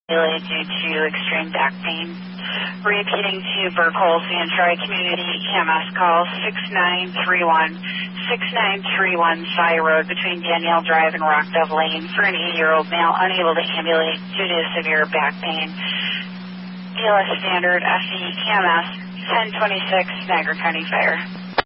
Due to extreme back pain. Repeating to Burkholz and Tri-Community EMS call 6931 Cy Road between Danielle Drive and Rock Dove Lane for an 80-year-old male unable to ambulate due to severe back pain. DLS Standard FE EMS 1026 Niagara County Fire.